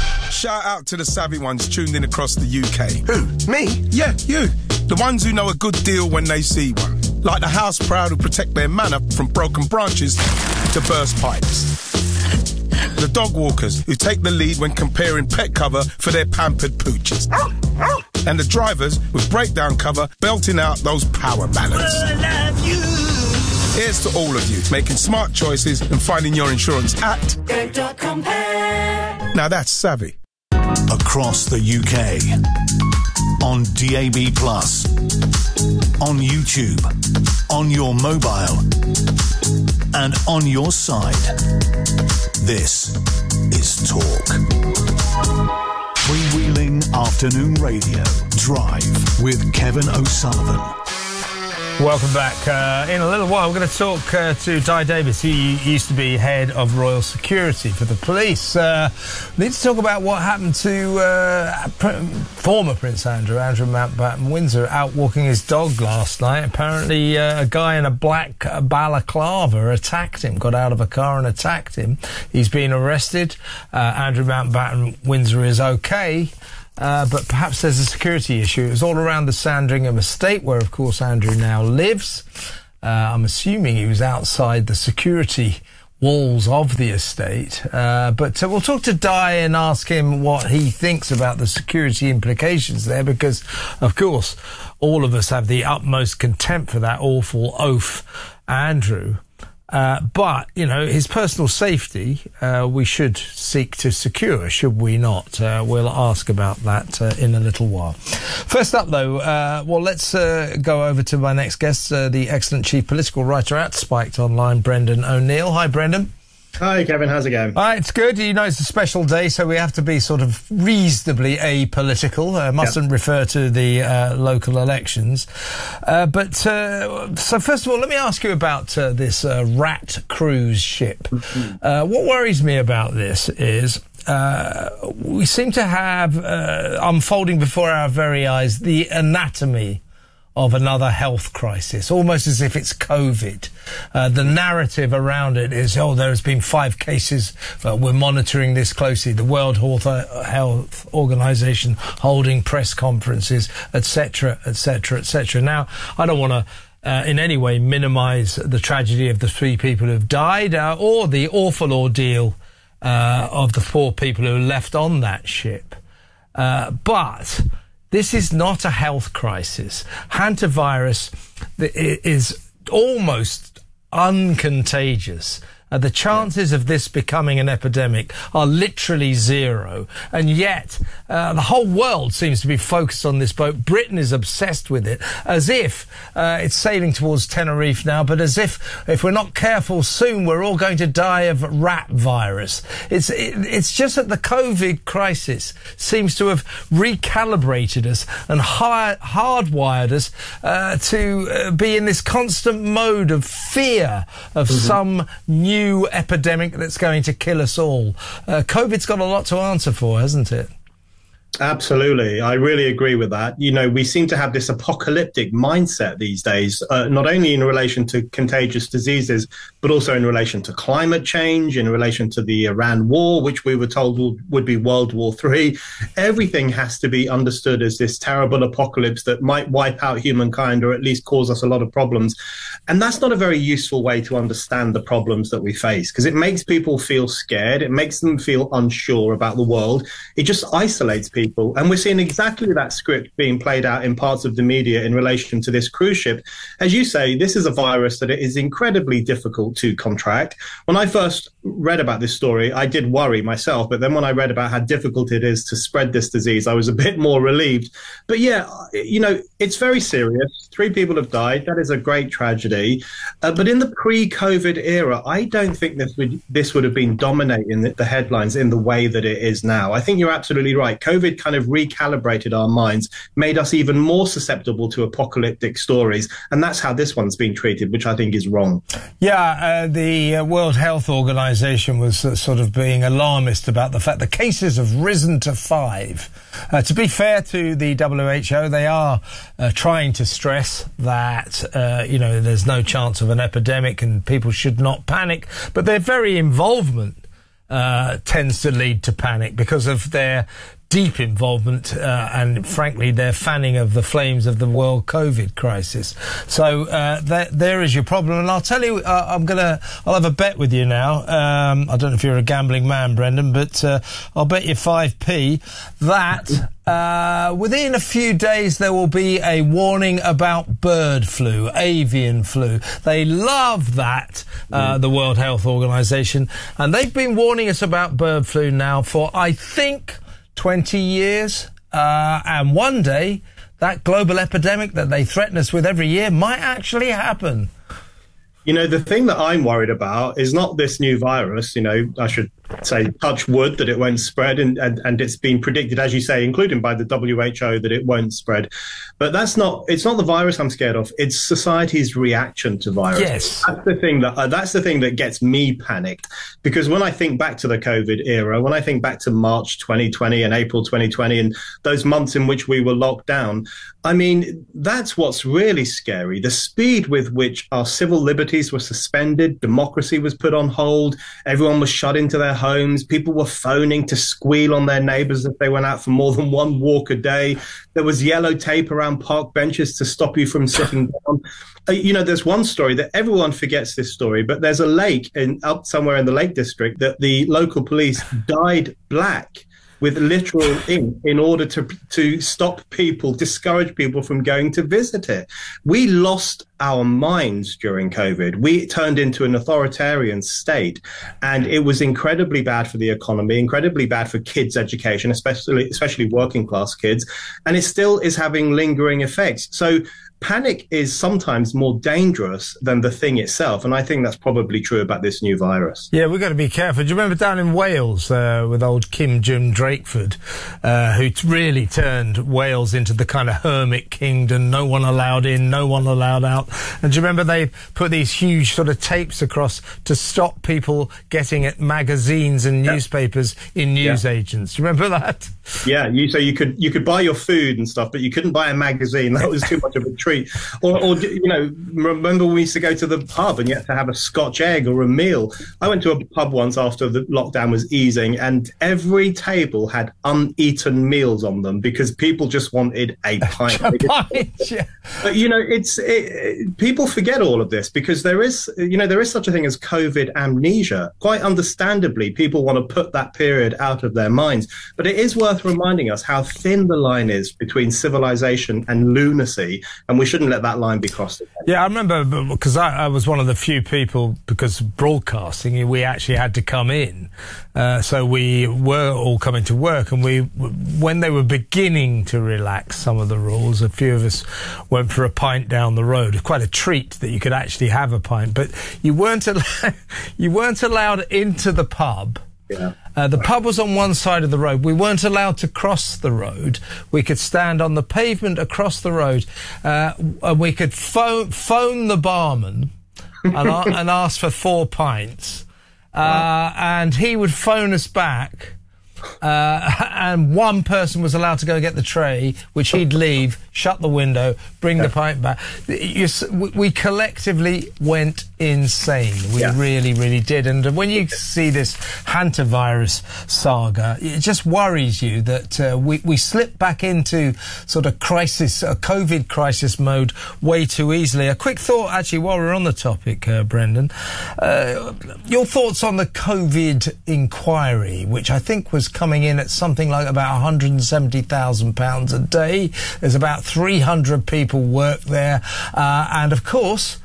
shout out to the savvy ones tuned in across the U K. Who? Me? Yeah, you. The ones who know a good deal when they see one. Like the house proud who protect their manor from broken branches to burst pipes. The dog walkers who take the lead when comparing pet cover for their pampered pooches. And the drivers with breakdown cover belting out those power ballads. I love you. Here's to all of you making smart choices and finding your insurance at Go dot compare. Now that's savvy. Across the U K. On D A B plus. On YouTube. On your mobile. And on your side. This is Talk. Freewheeling Afternoon Radio. Drive with Kevin O'Sullivan. Welcome back. Uh, in a little while, we're going to talk uh, to Di Davis, who used to be head of Royal Security for the police. Uh, we need to talk about what happened to uh, pr- former Prince Andrew, Andrew Mountbatten Windsor, out walking his dog last night. Apparently, uh, a guy in a black balaclava attacked him, got out of a car and attacked him. He's been arrested. Uh, Andrew Mountbatten Windsor is okay. Uh, but perhaps there's a security issue. It was all around the Sandringham estate, where, of course, Andrew now lives. Uh, I'm assuming he was outside the security walls of the estate. Uh, but uh, we'll talk to Di and ask him what he thinks about the security implications there, because, of course, all of us have the utmost contempt for that awful oaf, Andrew. Uh, but, you know, his personal safety, uh, we should seek to secure, should we not? Uh, we'll ask about that uh, in a little while. First up, though, uh, well, let's uh, go over to my next guest, uh, the excellent chief political writer at Spiked Online, Brendan O'Neill. Hi, Brendan. Hi, Kevin. How's it going? All right, it's good. You know, it's a special day, so we have to be sort of reasonably apolitical. Uh, mustn't yep. refer to the uh, local elections. Uh, but, uh, so first of all, let me ask you about uh, this uh, rat cruise ship. Mm-hmm. Uh, what worries me about this is uh, we seem to have uh, unfolding before our very eyes the anatomy of another health crisis, almost as if it's COVID. Uh, the narrative around it is, oh, there has been five cases. Uh, we're monitoring this closely. The World Health Organization holding press conferences, et cetera, et cetera, et cetera. Now, I don't want to Uh, in any way minimise the tragedy of the three people who've died uh, or the awful ordeal uh, of the four people who left on that ship. Uh, but this is not a health crisis. Hantavirus is almost uncontagious. Uh, the chances of this becoming an epidemic are literally zero. And yet, uh, the whole world seems to be focused on this boat. Britain is obsessed with it, as if uh, it's sailing towards Tenerife now, but as if, if we're not careful soon, we're all going to die of rat virus. It's, it, it's just that the COVID crisis seems to have recalibrated us and hard, hardwired us uh, to uh, be in this constant mode of fear of mm-hmm. some new new epidemic that's going to kill us all. Uh, COVID's got a lot to answer for, hasn't it? Absolutely. I really agree with that. You know, we seem to have this apocalyptic mindset these days, uh, not only in relation to contagious diseases, but also in relation to climate change, in relation to the Iran war, which we were told would be World War Three. Everything has to be understood as this terrible apocalypse that might wipe out humankind or at least cause us a lot of problems. And that's not a very useful way to understand the problems that we face, because it makes people feel scared. It makes them feel unsure about the world. It just isolates people. And we're seeing exactly that script being played out in parts of the media in relation to this cruise ship. As you say, this is a virus that it is incredibly difficult to contract. When I first read about this story, I did worry myself. But then when I read about how difficult it is to spread this disease, I was a bit more relieved. But yeah, you know, it's very serious. Three people have died. That is a great tragedy. Uh, but in the pre-COVID era, I don't think this would, this would have been dominating the, the headlines in the way that it is now. I think you're absolutely right. COVID kind of recalibrated our minds, made us even more susceptible to apocalyptic stories. And that's how this one's been treated, which I think is wrong. Yeah, uh, the uh, World Health Organization was uh, sort of being alarmist about the fact the cases have risen to five. Uh, to be fair to the W H O, they are uh, trying to stress that, uh, you know, there's no chance of an epidemic and people should not panic. But their very involvement uh, tends to lead to panic because of their deep involvement uh, and, frankly, their fanning of the flames of the world COVID crisis. So uh, there, there is your problem. And I'll tell you, uh, I'm gonna, I'll have a bet with you now. Um, I don't know if you're a gambling man, Brendan, but uh, I'll bet you five p that uh, within a few days there will be a warning about bird flu, avian flu. They love that, uh, the World Health Organization, and they've been warning us about bird flu now for, I think, twenty years, uh, and one day that global epidemic that they threaten us with every year might actually happen. You know, the thing that I'm worried about is not this new virus. You know, I should say, touch wood, that it won't spread, and, and, and it's been predicted, as you say, including by the W H O, that it won't spread. But that's not, it's not the virus I'm scared of. It's society's reaction to virus. Yes. That's the thing that, uh, that's the thing that gets me panicked. Because when I think back to the COVID era, when I think back to March twenty twenty and April twenty twenty and those months in which we were locked down, I mean, that's what's really scary. The speed with which our civil liberties were suspended, democracy was put on hold, everyone was shut into their homes, people were phoning to squeal on their neighbours if they went out for more than one walk a day. There was yellow tape around park benches to stop you from sitting down. Uh, you know, there's one story that everyone forgets this story, but there's a lake in up somewhere in the Lake District that the local police dyed black with literal ink in order to to stop people, discourage people from going to visit it. We lost our minds during COVID. We turned into an authoritarian state, and it was incredibly bad for the economy, incredibly bad for kids' education, especially especially working class kids, and it still is having lingering effects. So panic is sometimes more dangerous than the thing itself, and I think that's probably true about this new virus. Yeah, we've got to be careful. Do you remember down in Wales uh, with old Kim Jim Drakeford, uh, who t- really turned Wales into the kind of hermit kingdom, no one allowed in, no one allowed out? And do you remember they put these huge sort of tapes across to stop people getting at magazines and newspapers yeah. in newsagents? Yeah. Do you remember that? Yeah, you, so you could you could buy your food and stuff, but you couldn't buy a magazine. That was too much of a treat. Or, or, you know, remember we used to go to the pub and you had to have a Scotch egg or a meal. I went to a pub once after the lockdown was easing, and every table had uneaten meals on them because people just wanted a pint. a pint yeah. But, you know, it's it, it, people forget all of this because there is, you know, there is such a thing as COVID amnesia. Quite understandably, people want to put that period out of their minds. But it is worth reminding us how thin the line is between civilization and lunacy, and we shouldn't let that line be crossed again. Yeah, I remember, because I, I was one of the few people, because of broadcasting, we actually had to come in. Uh, so we were all coming to work, and we, when they were beginning to relax some of the rules, a few of us went for a pint down the road. Quite a treat that you could actually have a pint, but you weren't al- you weren't allowed into the pub. Yeah. Uh, the pub was on one side of the road. We weren't allowed to cross the road. We could stand on the pavement across the road, uh, and we could phone, phone the barman and, a- and ask for four pints. Uh, wow. And he would phone us back. Uh, and one person was allowed to go get the tray, which he'd leave, shut the window, bring the pint back. You, we collectively went insane. We yeah. really, really did. And when you see this hantavirus saga, it just worries you that uh, we, we slip back into sort of crisis, a COVID crisis mode way too easily. A quick thought, actually, while we're on the topic, uh, Brendan. Uh, your thoughts on the COVID inquiry, which I think was coming in at something like about one hundred seventy thousand pounds a day. There's about three hundred people work there. Uh, and, of course,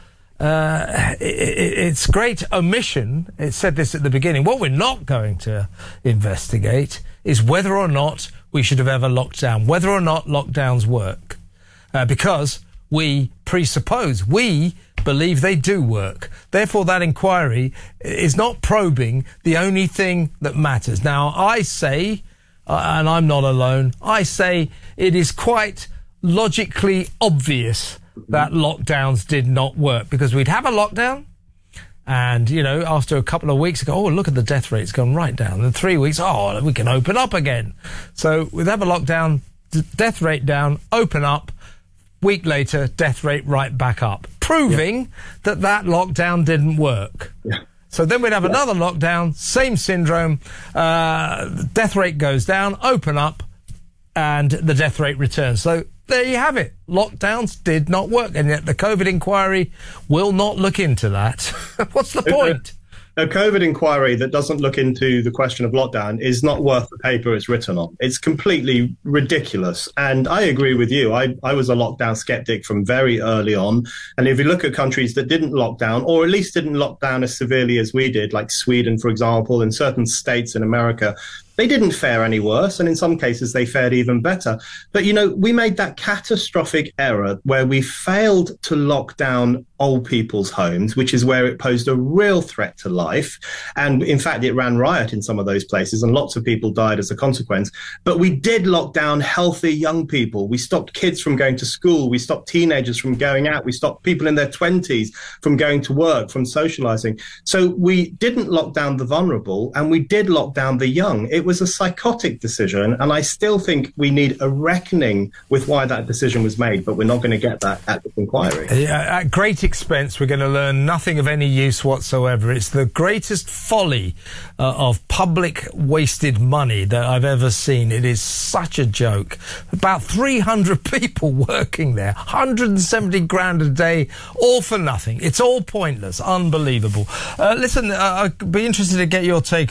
uh, it, it's great omission. It said this at the beginning. What we're not going to investigate is whether or not we should have ever locked down, whether or not lockdowns work. Uh, because we presuppose, we believe they do work. Therefore, that inquiry is not probing the only thing that matters. Now, I say, uh, and I'm not alone, I say it is quite logically obvious that lockdowns did not work, because we'd have a lockdown and, you know, after a couple of weeks ago, oh, look at the death rate's gone right down. In three weeks, oh, we can open up again. So we'd have a lockdown, d- death rate down, open up, week later, death rate right back up, proving yeah. that that lockdown didn't work. Yeah. So then we'd have another lockdown, same syndrome, uh, the death rate goes down, open up, and the death rate returns. So there you have it. Lockdowns did not work, and yet the COVID inquiry will not look into that. What's the point? A COVID inquiry that doesn't look into the question of lockdown is not worth the paper it's written on. It's completely ridiculous. And I agree with you. I, I was a lockdown skeptic from very early on. And if you look at countries that didn't lock down, or at least didn't lock down as severely as we did, like Sweden, for example, and certain states in America, they didn't fare any worse, and in some cases they fared even better. But, you know, we made that catastrophic error where we failed to lock down old people's homes, which is where it posed a real threat to life. And in fact, it ran riot in some of those places, and lots of people died as a consequence. But we did lock down healthy young people. We stopped kids from going to school. We stopped teenagers from going out. We stopped people in their twenties from going to work, from socializing. So we didn't lock down the vulnerable, and we did lock down the young. It was a psychotic decision, and I still think we need a reckoning with why that decision was made, but we're not going to get that at this inquiry. Yeah, at great expense, we're going to learn nothing of any use whatsoever. It's the greatest folly uh, of public wasted money that I've ever seen. It is such a joke. About three hundred people working there, one hundred seventy grand a day, all for nothing. It's all pointless, unbelievable. Uh, listen, uh, I'd be interested to get your take